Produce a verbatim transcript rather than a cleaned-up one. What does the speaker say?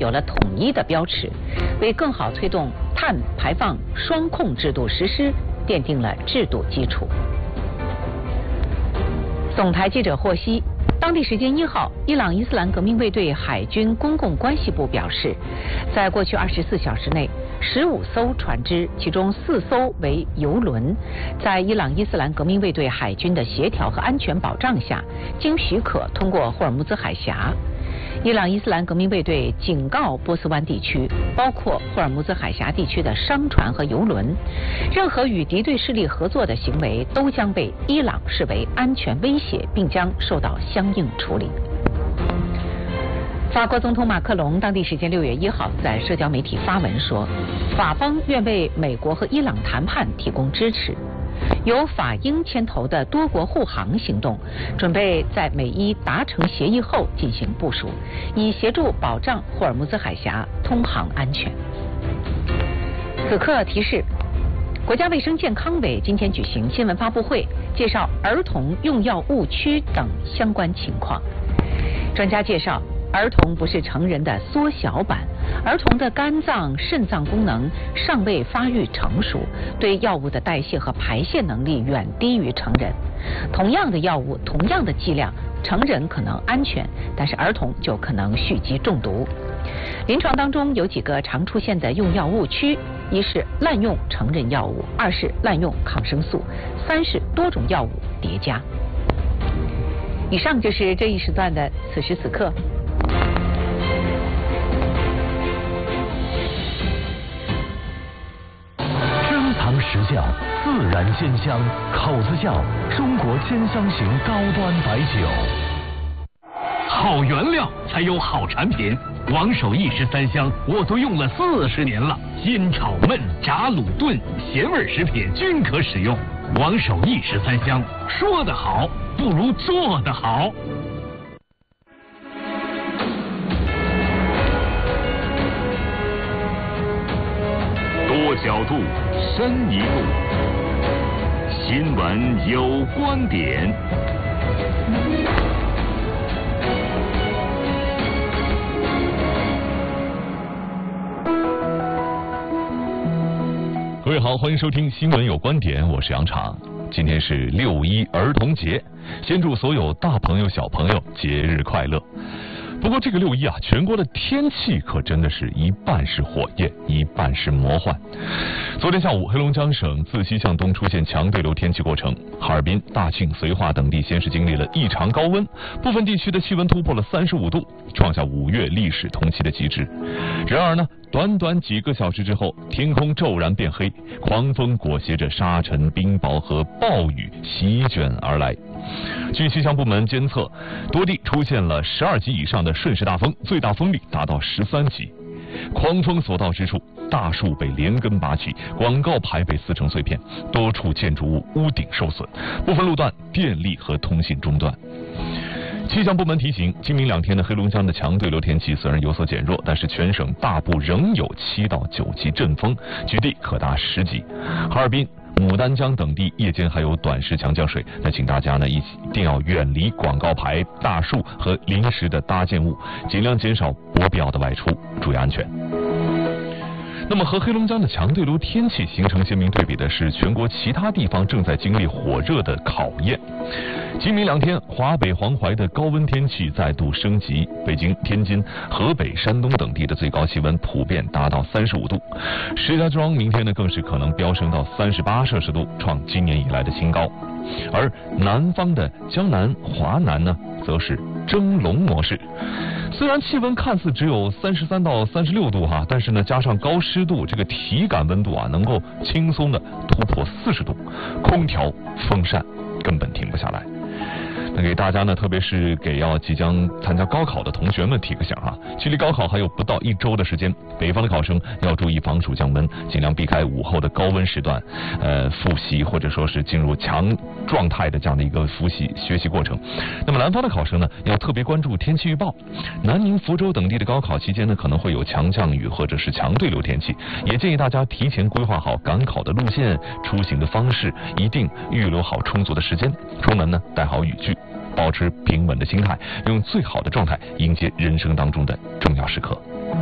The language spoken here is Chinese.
有了统一的标尺，为更好推动碳排放双控制度实施奠定了制度基础。总台记者获悉，当地时间一号，伊朗伊斯兰革命卫队海军公共关系部表示，在过去二十四小时内，十五艘船只，其中四艘为油轮，在伊朗伊斯兰革命卫队海军的协调和安全保障下，经许可通过霍尔木兹海峡。伊朗伊斯兰革命卫队警告波斯湾地区，包括霍尔木兹海峡地区的商船和油轮，任何与敌对势力合作的行为都将被伊朗视为安全威胁，并将受到相应处理。法国总统马克龙当地时间六月一号在社交媒体发文说，法方愿为美国和伊朗谈判提供支持。由法英牵头的多国护航行动，准备在美伊达成协议后进行部署，以协助保障霍尔木兹海峡通航安全。此刻提示，国家卫生健康委今天举行新闻发布会，介绍儿童用药误区等相关情况。专家介绍，儿童不是成人的缩小版，儿童的肝脏、肾脏功能尚未发育成熟，对药物的代谢和排泄能力远低于成人。同样的药物，同样的剂量，成人可能安全，但是儿童就可能蓄积中毒。临床当中有几个常出现的用药误区：一是滥用成人药物，二是滥用抗生素，三是多种药物叠加。以上就是这一时段的此时此刻。 珍藏实酵，自然鲜香，口子窖中国鲜香型高端白酒。好原料才有好产品，王守义十三香我都用了四十年了，煎炒焖炸卤炖咸味食品均可使用。王守义十三香，说得好不如做得好。多角度，深一步，新闻有观点。各位好，欢迎收听新闻有观点，我是杨昶。今天是六一儿童节，先祝所有大朋友小朋友节日快乐。不过这个六一啊，全国的天气可真的是一半是火焰，一半是魔幻。昨天下午，黑龙江省自西向东出现强对流天气过程，哈尔滨、大庆、绥化等地先是经历了异常高温，部分地区的气温突破了三十五度，创下五月历史同期的极致。然而呢，短短几个小时之后，天空骤然变黑，狂风裹挟着沙尘、冰雹和暴雨席卷而来。据气象部门监测，多地出现了十二级以上的顺势大风，最大风力达到十三级。狂风所到之处，大树被连根拔起，广告牌被撕成碎片，多处建筑物屋顶受损，部分路段电力和通信中断。气象部门提醒，今明两天的黑龙江的强对流天气虽然有所减弱，但是全省大部仍有七到九级阵风，局地可达十级。哈尔滨、牡丹江等地夜间还有短时强降水，那请大家呢一定要远离广告牌、大树和临时的搭建物，尽量减少不必要的外出，注意安全。那么和黑龙江的强对流天气形成鲜明对比的是，全国其他地方正在经历火热的考验。今明两天，华北、黄淮的高温天气再度升级，北京、天津、河北、山东等地的最高气温普遍达到三十五度，石家庄明天呢更是可能飙升到三十八摄氏度，创今年以来的新高。而南方的江南、华南呢，则是蒸笼模式。虽然气温看似只有三十三到三十六度哈，但是呢，加上高湿度，这个体感温度啊，能够轻松的突破四十度，空调、风扇根本停不下来。那给大家呢，特别是给要即将参加高考的同学们提个醒啊，距离高考还有不到一周的时间，北方的考生要注意防暑降温，尽量避开午后的高温时段，呃，复习或者说是进入强状态的这样的一个复习学习过程。那么南方的考生呢，要特别关注天气预报，南宁、福州等地的高考期间呢，可能会有强降雨或者是强对流天气，也建议大家提前规划好赶考的路线、出行的方式，一定预留好充足的时间，出门呢带好雨具，保持平稳的心态，用最好的状态迎接人生当中的重要时刻。